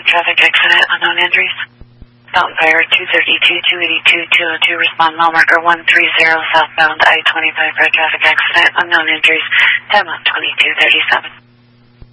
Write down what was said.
traffic accident, unknown injuries. Mountain Fire 232, 282, 202, respond mile marker 130, southbound I-25 for a traffic accident, unknown injuries, time on 2237.